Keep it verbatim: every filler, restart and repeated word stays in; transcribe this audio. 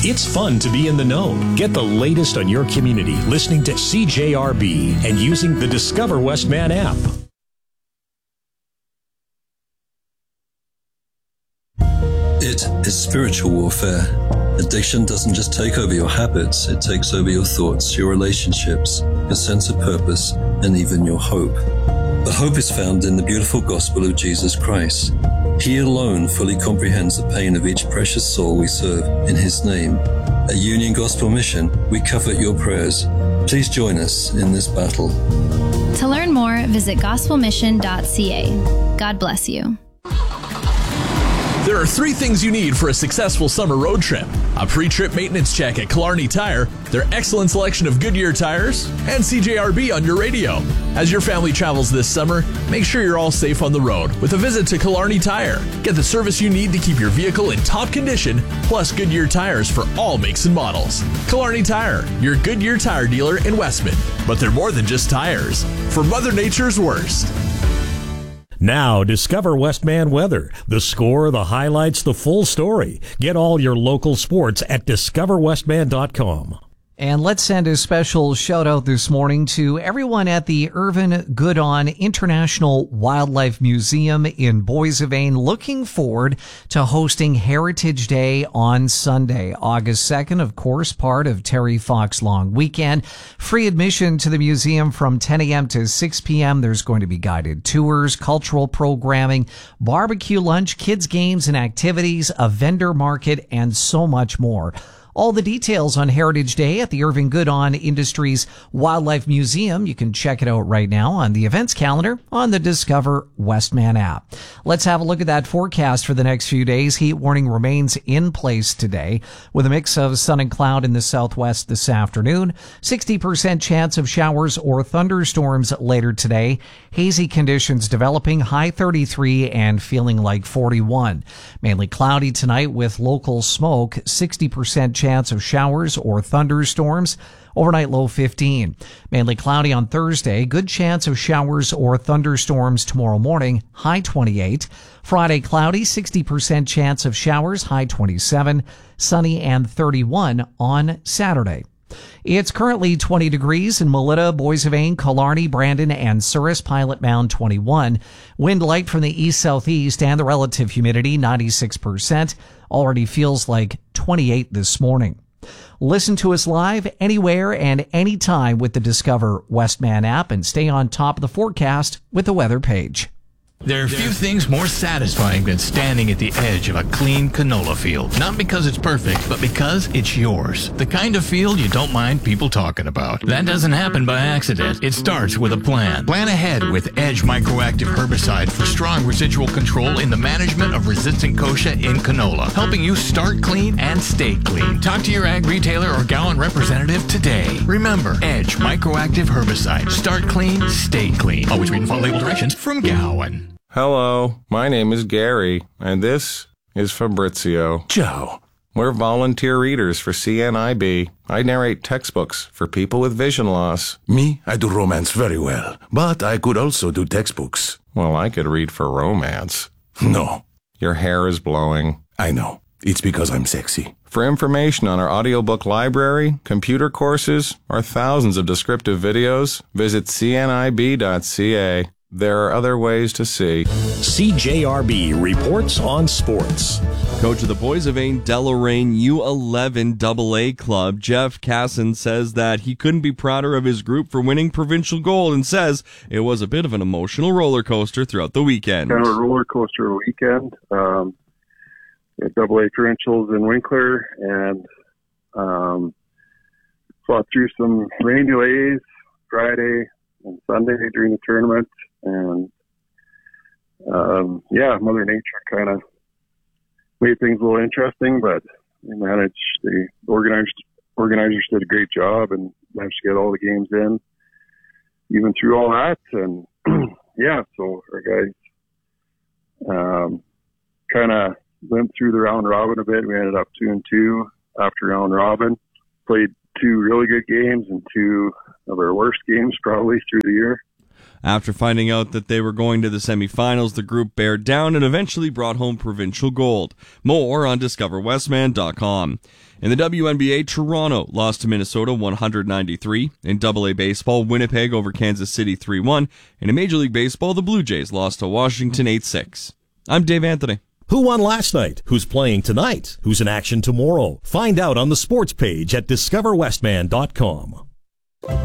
It's fun to be in the know. Get the latest on your community listening to C J R B and using the Discover Westman app. It is spiritual warfare. Addiction doesn't just take over your habits, it takes over your thoughts, your relationships, your sense of purpose, and even your hope. But hope is found in the beautiful gospel of Jesus Christ. He alone fully comprehends the pain of each precious soul we serve in His name. At Union Gospel Mission, we covet your prayers. Please join us in this battle. To learn more, visit gospel mission dot c a. God bless you. There are three things you need for a successful summer road trip: a pre-trip maintenance check at Killarney Tire, their excellent selection of Goodyear tires, and C J R B on your radio. As your family travels this summer, make sure you're all safe on the road with a visit to Killarney Tire. Get the service you need to keep your vehicle in top condition, plus Goodyear tires for all makes and models. Killarney Tire, your Goodyear tire dealer in Westman. But they're more than just tires. For Mother Nature's worst. Now, discover Westman weather. The score, the highlights, the full story. Get all your local sports at discover westman dot com. And let's send a special shout out this morning to everyone at the Irvin Goodon International Wildlife Museum in Boissevain, looking forward to hosting Heritage Day on Sunday, August second, of course, part of Terry Fox Long Weekend. Free admission to the museum from ten a.m. to six p.m. There's going to be guided tours, cultural programming, barbecue lunch, kids games and activities, a vendor market, and so much more. All the details on Heritage Day at the Irving Goodon Industries Wildlife Museum. You can check it out right now on the events calendar on the Discover Westman app. Let's have a look at that forecast for the next few days. Heat warning remains in place today with a mix of sun and cloud in the southwest this afternoon. sixty percent chance of showers or thunderstorms later today. Hazy conditions developing, high thirty-three and feeling like forty-one. Mainly cloudy tonight with local smoke, sixty percent chance of showers or thunderstorms. Overnight low fifteen. Mainly cloudy on Thursday. Good chance of showers or thunderstorms tomorrow morning. High twenty-eight. Friday cloudy. sixty percent chance of showers. High twenty-seven. Sunny and thirty-one on Saturday. It's currently twenty degrees in Melita, Boissevain, Killarney, Brandon, and Souris. Pilot Mound twenty-one. Wind light from the east-southeast and the relative humidity ninety-six percent. Already feels like twenty-eight this morning. Listen to us live anywhere and anytime with the Discover Westman app and stay on top of the forecast with the weather page. There are few things more satisfying than standing at the edge of a clean canola field. Not because it's perfect, but because it's yours. The kind of field you don't mind people talking about. That doesn't happen by accident. It starts with a plan. Plan ahead with Edge Microactive Herbicide for strong residual control in the management of resistant kochia in canola, helping you start clean and stay clean. Talk to your ag retailer or Gowan representative today. Remember, Edge Microactive Herbicide. Start clean, stay clean. Always read and follow label directions from Gowan. Hello, my name is Gary, and this is Fabrizio. Ciao. We're volunteer readers for C N I B. I narrate textbooks for people with vision loss. Me, I do romance very well, but I could also do textbooks. Well, I could read for romance. No. Your hair is blowing. I know. It's because I'm sexy. For information on our audiobook library, computer courses, or thousands of descriptive videos, visit c n i b dot c a. There are other ways to see. C J R B reports on sports. Coach of the Boissevain Deloraine U eleven double A club, Jeff Casson, says that he couldn't be prouder of his group for winning provincial gold and says it was a bit of an emotional roller coaster throughout the weekend. Kind of a roller coaster weekend. Um, we had double A provincials in Winkler and um, fought through some rain delays Friday and Sunday during the tournament. And, um, yeah, Mother Nature kind of made things a little interesting, but we managed, the organizers, organizers did a great job and managed to get all the games in, even through all that. And, yeah, so our guys um, kind of went through the round robin a bit. We ended up two and two after round robin, played two really good games and two of our worst games probably through the year. After finding out that they were going to the semifinals, the group bared down and eventually brought home provincial gold. More on discover westman dot com. In the W N B A, Toronto lost to Minnesota one ninety-three. In double A baseball, Winnipeg over Kansas City three one. And in Major League Baseball, the Blue Jays lost to Washington eight six. I'm Dave Anthony. Who won last night? Who's playing tonight? Who's in action tomorrow? Find out on the sports page at discover westman dot com.